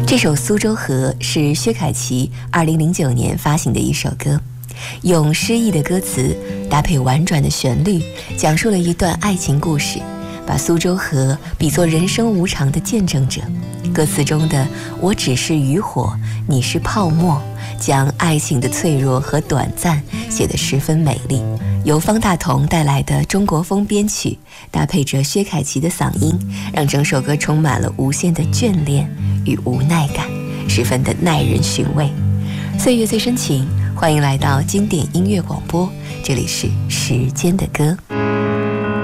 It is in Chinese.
这首《苏州河》是薛凯琪2009年发行的一首歌，用诗意的歌词搭配婉转的旋律，讲述了一段爱情故事，把苏州河比作人生无常的见证者。歌词中的“我只是渔火，你是泡沫”，将爱情的脆弱和短暂写得十分美丽。由方大同带来的中国风编曲，搭配着薛凯琪的嗓音，让整首歌充满了无限的眷恋与无奈感，十分的耐人寻味。岁月最深情，欢迎来到经典音乐广播，这里是时间的歌。